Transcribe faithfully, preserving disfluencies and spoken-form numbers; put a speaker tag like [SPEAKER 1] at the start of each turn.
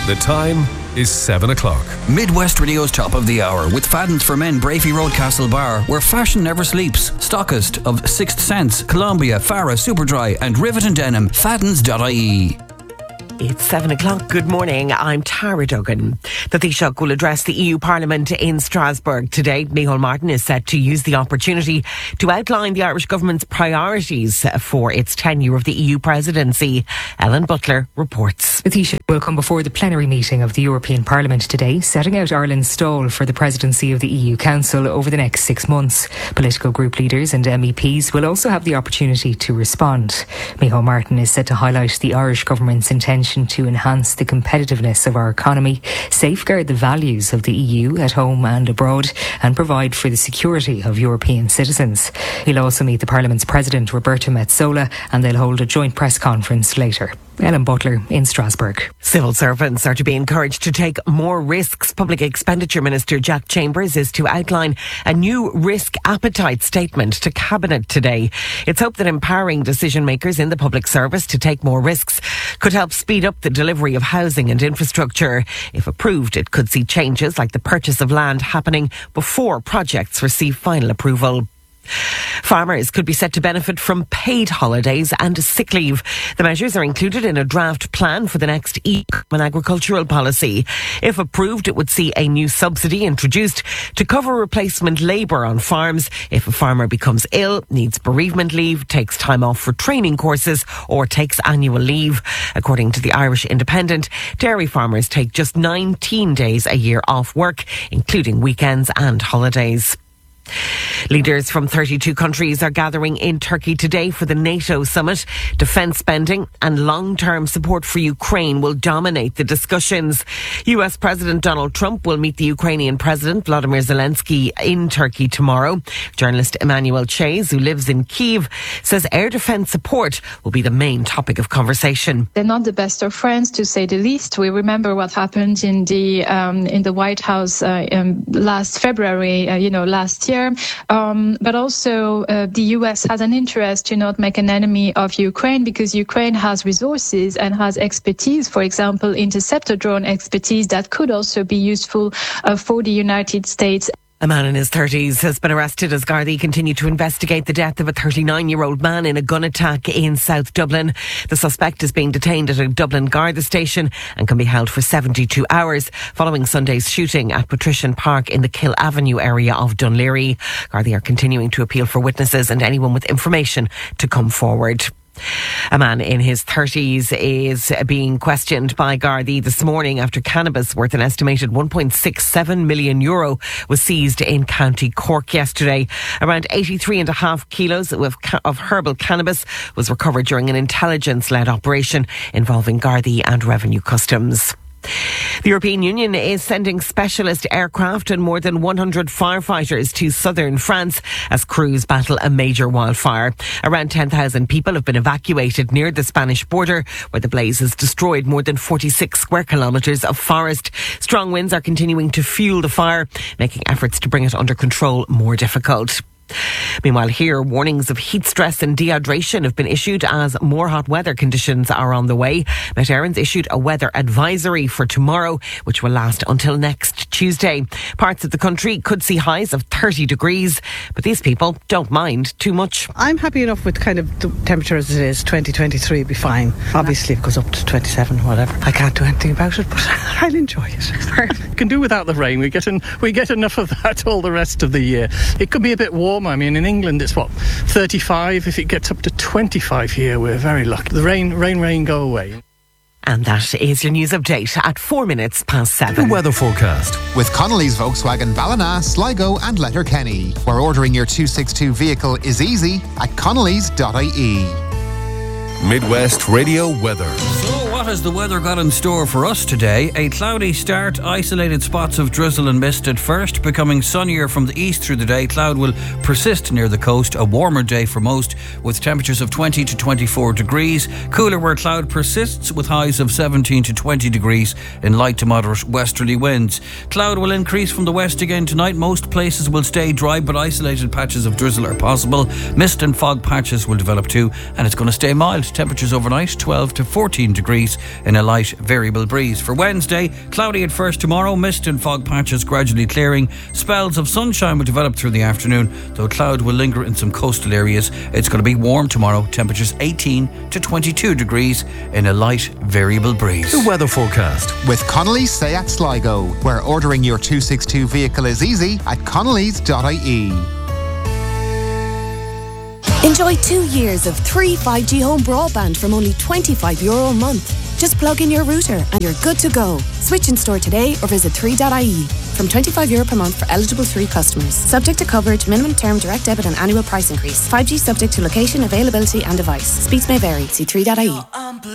[SPEAKER 1] The time is seven o'clock.
[SPEAKER 2] Midwest Radio's top of the hour with Fadden's for Men, Brafey Road, Castle Bar, where fashion never sleeps. Stockist of Sixth Sense, Columbia, Farah, Superdry and Rivet and Denim. Faddens dot I E.
[SPEAKER 3] It's seven o'clock. Good morning. I'm Tara Duggan. The Taoiseach will address the E U Parliament in Strasbourg today. Micheál Martin is set to use the opportunity to outline the Irish government's priorities for its tenure of the E U presidency. Ellen Butler reports.
[SPEAKER 4] The Taoiseach will come before the plenary meeting of the European Parliament today, setting out Ireland's stall for the presidency of the E U Council over the next six months. Political group leaders and M E Ps will also have the opportunity to respond. Micheál Martin is set to highlight the Irish government's intention to enhance the competitiveness of our economy, safeguard the values of the E U at home and abroad, and provide for the security of European citizens. He'll also meet the Parliament's President, Roberta Metsola, and they'll hold a joint press conference later. Ellen Butler in Strasbourg.
[SPEAKER 3] Civil servants are to be encouraged to take more risks. Public Expenditure Minister Jack Chambers is to outline a new risk appetite statement to Cabinet today. It's hoped that empowering decision makers in the public service to take more risks could help speed up the delivery of housing and infrastructure. If approved, it could see changes like the purchase of land happening before projects receive final approval. Farmers could be set to benefit from paid holidays and sick leave. The measures are included in a draft plan for the next E U Common Agricultural Policy. If approved, it would see a new subsidy introduced to cover replacement labour on farms if a farmer becomes ill, needs bereavement leave, takes time off for training courses or takes annual leave. According to the Irish Independent, dairy farmers take just nineteen days a year off work, including weekends and holidays. Leaders from thirty-two countries are gathering in Turkey today for the NATO summit. Defence spending and long-term support for Ukraine will dominate the discussions. U S President Donald Trump will meet the Ukrainian President Volodymyr Zelensky in Turkey tomorrow. Journalist Emmanuel Chase, who lives in Kyiv, says air defence support will be the main topic of conversation.
[SPEAKER 5] They're not the best of friends, to say the least. We remember what happened in the um, in the White House uh, um, last February, uh, you know, last year. Um, but also uh, the U S has an interest to not make an enemy of Ukraine, because Ukraine has resources and has expertise, for example, interceptor drone expertise that could also be useful uh, for the United States.
[SPEAKER 3] A man in his thirties has been arrested as Gardaí continue to investigate the death of a thirty-nine-year-old man in a gun attack in South Dublin. The suspect is being detained at a Dublin Garda station and can be held for seventy-two hours following Sunday's shooting at Patrician Park in the Kill Avenue area of Dún Laoghaire. Gardaí are continuing to appeal for witnesses and anyone with information to come forward. A man in his thirties is being questioned by Gardaí this morning after cannabis worth an estimated one point six seven million euro was seized in County Cork yesterday. Around eighty-three and a half kilos of, of herbal cannabis was recovered during an intelligence-led operation involving Gardaí and Revenue Customs. The European Union is sending specialist aircraft and more than one hundred firefighters to southern France as crews battle a major wildfire. Around ten thousand people have been evacuated near the Spanish border, where the blaze has destroyed more than forty-six square kilometres of forest. Strong winds are continuing to fuel the fire, making efforts to bring it under control more difficult. Meanwhile, here, warnings of heat stress and dehydration have been issued as more hot weather conditions are on the way. Met Éireann's issued a weather advisory for tomorrow, which will last until next Tuesday. Parts of the country could see highs of thirty degrees, but these people don't mind too much.
[SPEAKER 6] I'm happy enough with kind of the temperature as it is. twenty twenty-three will be fine. Obviously, it goes up to twenty-seven, whatever. I can't do anything about it, but I'll enjoy it.
[SPEAKER 7] Can do without the rain. We get, in, we get enough of that all the rest of the year. It could be a bit warm. I mean, in England it's what, thirty-five. If it gets up to twenty-five here, we're very lucky. The rain, rain, rain, go away.
[SPEAKER 3] And that is your news update at four minutes past seven.
[SPEAKER 1] The weather forecast
[SPEAKER 8] with Connolly's Volkswagen Ballina, Sligo and Letterkenny, where ordering your two sixty-two vehicle is easy at connellys dot I E.
[SPEAKER 1] Midwest Radio weather.
[SPEAKER 2] So what has the weather got in store for us today? A cloudy start, isolated spots of drizzle and mist at first, becoming sunnier from the east through the day. Cloud will persist near the coast, a warmer day for most, with temperatures of twenty to twenty-four degrees. Cooler where cloud persists, with highs of seventeen to twenty degrees in light to moderate westerly winds. Cloud will increase from the west again tonight. Most places will stay dry, but isolated patches of drizzle are possible. Mist and fog patches will develop too, and it's going to stay mild. Temperatures overnight twelve to fourteen degrees areas in a light variable breeze. For Wednesday, cloudy at first tomorrow, mist and fog patches gradually clearing. Spells of sunshine will develop through the afternoon, though cloud will linger in some coastal areas. It's going to be warm tomorrow, temperatures eighteen to twenty-two degrees in a light variable breeze.
[SPEAKER 1] The weather forecast
[SPEAKER 8] with Connolly's Seat Sligo, where ordering your two sixty-two vehicle is easy at connellys dot I E.
[SPEAKER 9] Enjoy two years of free five G home broadband from only twenty-five euro a month. Just plug in your router and you're good to go. Switch in store today or visit three dot I E. From twenty-five euro per month for eligible three customers. Subject to coverage, minimum term, direct debit and annual price increase. five G subject to location, availability and device. Speeds may vary. See three dot I E.